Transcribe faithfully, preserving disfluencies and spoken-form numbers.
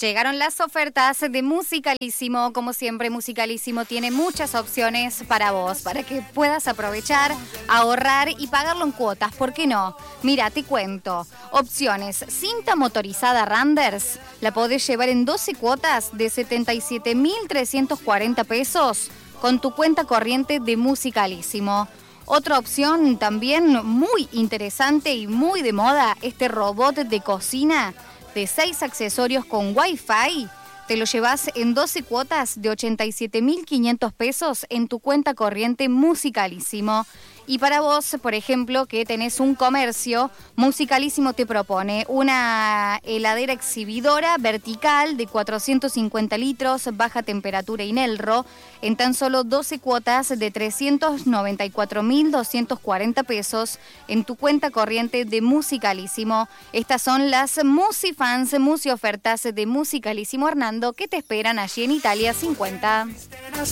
Llegaron las ofertas de Musicalísimo. Como siempre, Musicalísimo tiene muchas opciones para vos, para que puedas aprovechar, ahorrar y pagarlo en cuotas. ¿Por qué no? Mira, te cuento. Opciones. Cinta motorizada Randers. La podés llevar en doce cuotas de setenta y siete mil trescientos cuarenta pesos con tu cuenta corriente de Musicalísimo. Otra opción también muy interesante y muy de moda, este robot de cocina de seis accesorios con Wi-Fi. Te lo llevas en doce cuotas de ochenta y siete mil quinientos pesos en tu cuenta corriente Musicalísimo. Y para vos, por ejemplo, que tenés un comercio, Musicalísimo te propone una heladera exhibidora vertical de cuatrocientos cincuenta litros, baja temperatura Inelro, en tan solo doce cuotas de trescientos noventa y cuatro mil doscientos cuarenta pesos en tu cuenta corriente de Musicalísimo. Estas son las Musifans, Musi ofertas de Musicalísimo Hernando que te esperan allí en Italia cincuenta.